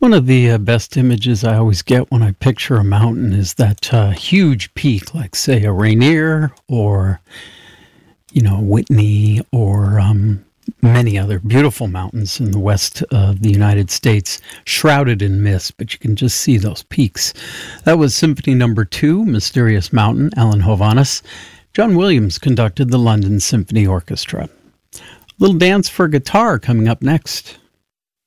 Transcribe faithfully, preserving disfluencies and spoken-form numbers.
One of the uh, best images I always get when I picture a mountain is that uh, huge peak, like, say, a Rainier or, you know, Whitney or um, many other beautiful mountains in the west of the United States, shrouded in mist, but you can just see those peaks. That was Symphony Number Two, Mysterious Mountain, Alan Hovhaness. John Williams conducted the London Symphony Orchestra. A little dance for guitar coming up next.